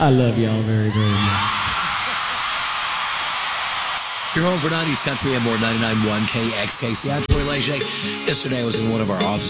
I love y'all very, very much. You're home for 90s Country and more 99.1 KXKC. I'm Troy Leger. Yesterday I was in one of our offices.